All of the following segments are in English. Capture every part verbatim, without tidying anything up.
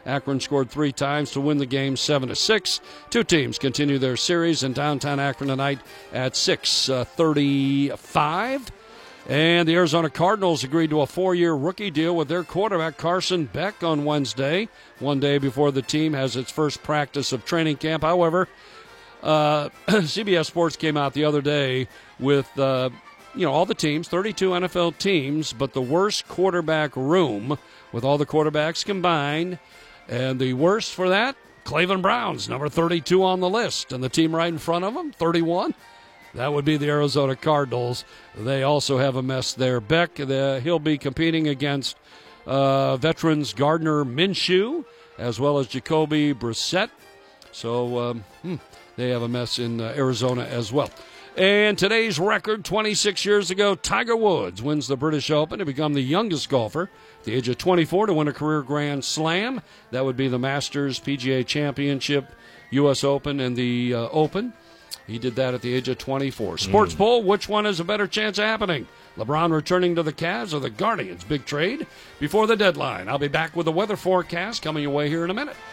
Akron scored three times to win the game seven to six. Two teams continue their series in downtown Akron tonight at six thirty-five. And the Arizona Cardinals agreed to a four-year rookie deal with their quarterback Carson Beck on Wednesday, one day before the team has its first practice of training camp. However, uh, C B S Sports came out the other day with uh, you know all the teams, thirty-two N F L teams, but the worst quarterback room with all the quarterbacks combined. And the worst for that, Cleveland Browns, number thirty-two on the list. And the team right in front of them, thirty-one. That would be the Arizona Cardinals. They also have a mess there. Beck, the, he'll be competing against uh, veterans Gardner Minshew as well as Jacoby Brissett. So um, hmm, they have a mess in uh, Arizona as well. And today's record, twenty-six years ago, Tiger Woods wins the British Open to become the youngest golfer at the age of twenty-four to win a career Grand Slam. That would be the Masters, P G A Championship, U S Open, and the uh, Open. He did that at the age of twenty-four. Sports mm. Poll, which one has a better chance of happening? LeBron returning to the Cavs or the Guardians? Big trade before the deadline. I'll be back with the weather forecast coming your way here in a minute.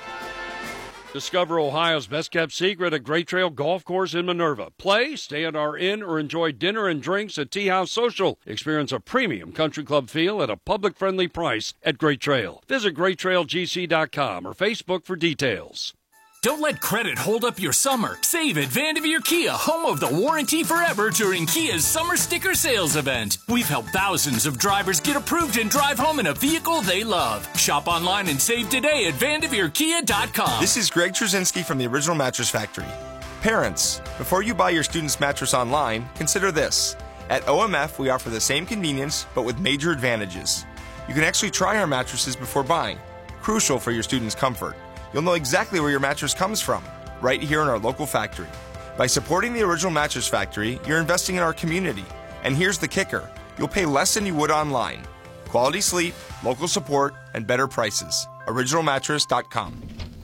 Discover Ohio's best-kept secret at Great Trail Golf Course in Minerva. Play, stay at our inn, or enjoy dinner and drinks at Tea House Social. Experience a premium country club feel at a public-friendly price at Great Trail. Visit great trail g c dot com or Facebook for details. Don't let credit hold up your summer. Save at Vanderveer Kia, home of the warranty forever during Kia's Summer Sticker Sales event. We've helped thousands of drivers get approved and drive home in a vehicle they love. Shop online and save today at vanderveer kia dot com. This is Greg Trzynski from the Original Mattress Factory. Parents, before you buy your student's mattress online, consider this. At O M F, we offer the same convenience, but with major advantages. You can actually try our mattresses before buying, crucial for your student's comfort. You'll know exactly where your mattress comes from, right here in our local factory. By supporting the Original Mattress Factory, you're investing in our community. And here's the kicker. You'll pay less than you would online. Quality sleep, local support, and better prices. original mattress dot com.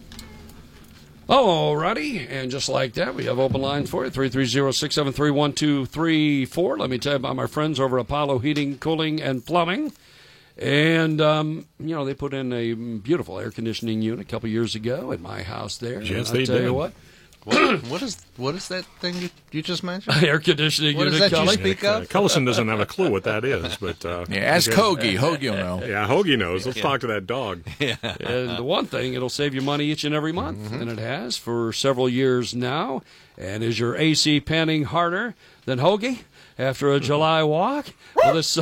All righty, and just like that, we have open lines for you, three three zero, six seven three, one two three four. Let me tell you about my friends over at Apollo Heating, Cooling, and Plumbing. And, um, you know, they put in a beautiful air conditioning unit a couple years ago at my house there. Yes, and they I tell did. you what. What, what is what is that thing you, you just mentioned? Air conditioning what unit. What is that Cully? you speak uh, of? Cullison doesn't have a clue what that is. But uh, yeah, ask Hoagie. Hoagie will know. Yeah, Hoagie knows. Let's yeah. talk to that dog. Yeah. And the one thing, it'll save you money each and every month, Mm-hmm. and it has for several years now. And is your A C panning harder than Hoagie after a July walk? Well, this,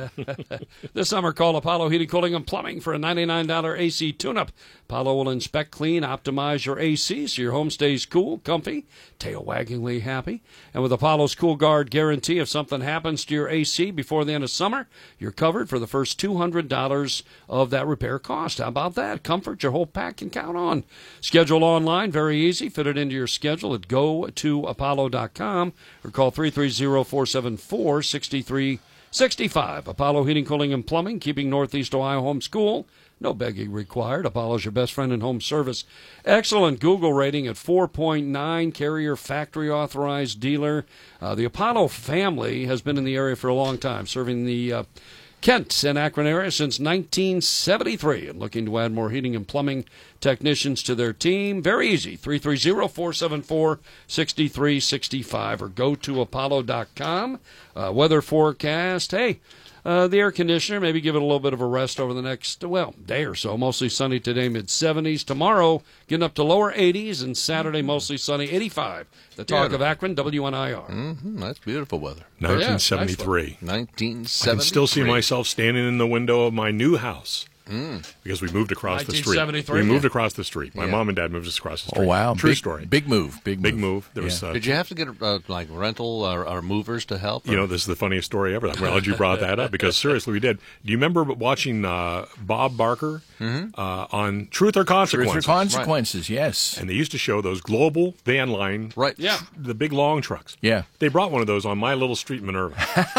this summer, call Apollo Heating, Cooling, and Plumbing for a ninety-nine dollars A C tune-up. Apollo will inspect, clean, optimize your A C so your home stays cool, comfy, tail-waggingly happy. And with Apollo's Cool Guard guarantee, if something happens to your A C before the end of summer, you're covered for the first two hundred dollars of that repair cost. How about that? Comfort your whole pack can count on. Schedule online, very easy. Fit it into your schedule at go to apollo dot com or call three three zero, four seven four, six three six five. Apollo Heating, Cooling, and Plumbing, keeping Northeast Ohio homeschool. No begging required. Apollo's your best friend in home service. Excellent Google rating at four point nine. Carrier factory authorized dealer. Uh, the Apollo family has been in the area for a long time, serving the uh, Kent and Akron area since nineteen seventy-three, and looking to add more heating and plumbing technicians to their team. Very easy. three three zero, four seven four, six three six five or go to apollo dot com. Uh, weather forecast. Hey. Uh, the air conditioner, maybe give it a little bit of a rest over the next, well, day or so. Mostly sunny today, mid seventies. Tomorrow, getting up to lower eighties, and Saturday, mostly sunny, eighty-five. The talk Beautiful. of Akron, W N I R. Mm-hmm, that's beautiful weather. nineteen seventy-three. Yeah, nineteen I seventy-three. can still see myself standing in the window of my new house. Mm. Because we moved across the street. nineteen seventy-three, We moved yeah. across the street. My Yeah. mom and dad moved us across the street. Oh, wow. True big, story. Big move. Big move. Big move. There was, Yeah. uh, Did you have to get uh, like rental or, or movers to help? you know, this is the funniest story ever. I'm glad you brought that up because seriously, we did. Do you remember watching uh, Bob Barker Mm-hmm. uh, on Truth or Truth Consequences? or consequences, yes. And they used to show those global van line, Right. Yeah. the big long trucks. Yeah. They brought one of those on my little street in Minerva,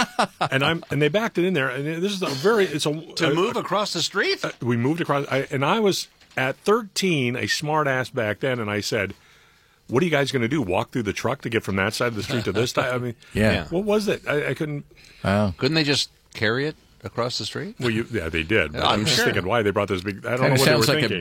and I'm and they backed it in there. And this is a very it's a To a- move a- across the street? we moved across, I, and I was at thirteen, a smart ass back then, and I said, "What are you guys going to do? Walk through the truck to get from that side of the street to this side?" I mean, Yeah. what was it? I, I couldn't. Wow. Couldn't they just carry it across the street? Well, you, yeah, they did. But I'm I'm just sure. thinking, why they brought this big? I don't Kinda know what they were sounds like a thinking.